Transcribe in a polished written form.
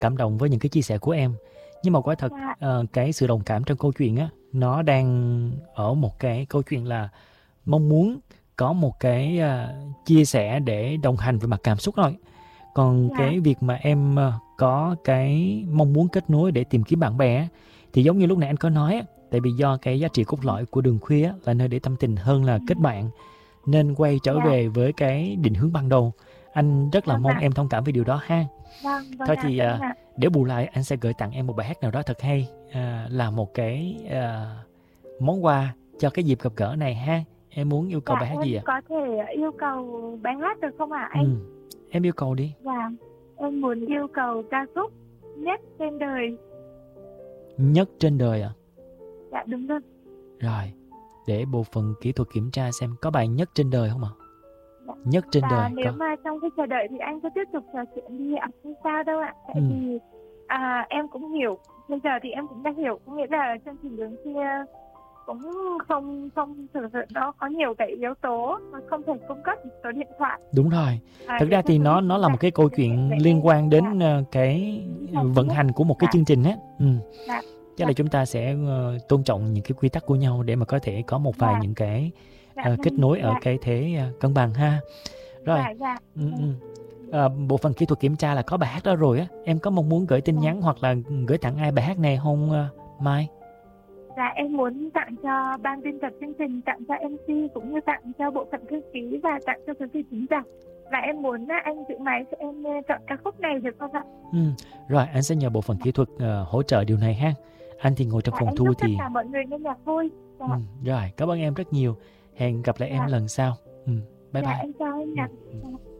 cảm động với những cái chia sẻ của em. Nhưng mà quả thật Dạ. cái sự đồng cảm trong câu chuyện á, nó đang ở một cái câu chuyện là mong muốn có một cái chia sẻ để đồng hành về mặt cảm xúc thôi. Còn Dạ. cái việc mà em có cái mong muốn kết nối để tìm kiếm bạn bè á, thì giống như lúc nãy anh có nói á, tại vì do cái giá trị cốt lõi của Đường Khuya á, là nơi để tâm tình hơn là kết bạn, nên quay trở Dạ. về với cái định hướng ban đầu. Anh rất là Vâng mong ạ. em thông cảm về điều đó ha. Vâng, vâng Thôi ạ, thì vâng ạ. để bù lại anh sẽ gửi tặng em một bài hát nào đó thật hay, là một cái món quà cho cái dịp gặp gỡ này ha. Em muốn yêu cầu Dạ, bài hát gì em ạ? có thể yêu cầu bài hát được không ạ anh? Ừ, em yêu cầu đi. Dạ, em muốn yêu cầu ca khúc Nhất Trên Đời. Nhất trên đời ạ. Dạ, đúng rồi. Rồi, để bộ phận kỹ thuật kiểm tra xem có bài nhất trên đời không ạ? Dạ. Nhất trên Và đời nếu có. mà trong khi chờ đợi thì anh cứ tiếp tục trò chuyện đi ạ, không sao đâu ạ. Tại Ừ, vì em cũng hiểu, bây giờ thì em cũng đã hiểu, có nghĩa là chương trình Đường Kia cũng không không thực sự nó có nhiều cái yếu tố mà không thể cung cấp số điện thoại đúng rồi. Thực để ra cho thì quý vị nó khán là giả một cái câu liên hệ chuyện với liên em. quan Dạ, đến cái là thứ vận nhất. hành của một cái Dạ. chương trình á. Ừ. Dạ. Chắc Dạ. là chúng ta sẽ tôn trọng những cái quy tắc của nhau để mà có thể có một vài Dạ. những cái Dạ. kết nối ở Dạ. cái thế cân bằng ha. Rồi, Dạ. Dạ. ừ, ừ. Bộ phận kỹ thuật kiểm tra là có bài hát đó rồi á. Em có mong muốn gửi tin Dạ. nhắn hoặc là gửi tặng ai bài hát này không Mai? Dạ, em muốn tặng cho ban biên tập chương trình, tặng cho MC cũng như tặng cho bộ phận thư ký và tặng cho quý vị khán giả. Và em muốn anh giữ máy cho em chọn ca khúc này được không ạ? Ừ. Rồi, anh sẽ nhờ bộ phận kỹ thuật hỗ trợ điều này ha. Anh thì ngồi trong Dạ, phòng em thu chúc tất thì... cả mọi người nghe nhạc vui. Dạ. Rồi, cảm ơn em rất nhiều. Hẹn gặp lại em Dạ. lần sau. Bye Dạ, bye. em chào anh ạ. Ừ. Dạ.